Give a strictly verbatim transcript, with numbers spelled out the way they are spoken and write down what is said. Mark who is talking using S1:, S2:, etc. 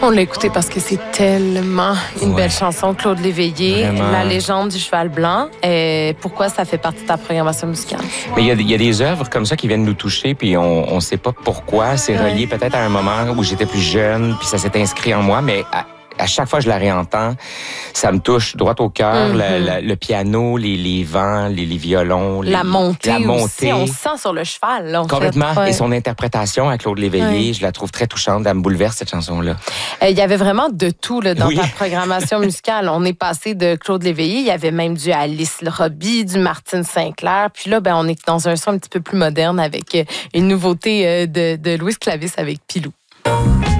S1: On l'a écouté parce que c'est tellement une
S2: Ouais.
S1: belle chanson, Claude Léveillé,
S2: Vraiment.
S1: La légende du cheval blanc. Et pourquoi ça fait partie de ta programmation musicale?
S2: Mais il y, a- il y a des œuvres comme ça qui viennent nous toucher, puis on ne sait pas pourquoi. C'est relié
S1: Ouais.
S2: peut-être à un moment où j'étais plus jeune, puis ça s'est inscrit en moi, mais à, à chaque fois que je la réentends, ça me touche droit au cœur.
S1: Mhm.
S2: le, le- le piano, les, les vents, les, les violons. Les,
S1: La montée,
S2: la
S1: aussi,
S2: montée.
S1: on se sent sur le cheval. Là, en
S2: Complètement.
S1: fait. Ouais.
S2: Et son interprétation à Claude Léveillé,
S1: Ouais.
S2: je la trouve très touchante. Elle me bouleverse, cette chanson-là.
S1: Euh, Il y avait vraiment de tout là, dans
S2: Oui.
S1: ta programmation musicale. On est passé de Claude Léveillé, il y avait même du Alice Robbie, du Martine Sinclair. Puis là, ben, on est dans un son un petit peu plus moderne avec euh, une nouveauté euh, de, de Louise Clavis avec Pilou.